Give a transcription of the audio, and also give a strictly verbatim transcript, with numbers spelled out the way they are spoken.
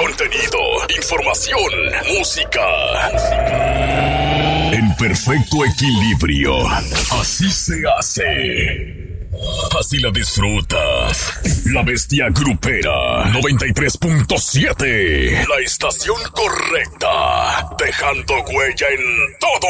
contenido, información, música. En perfecto equilibrio. Así se hace. Así la disfrutas. La Bestia Grupera noventa y tres punto siete. La estación correcta. Dejando huella en todo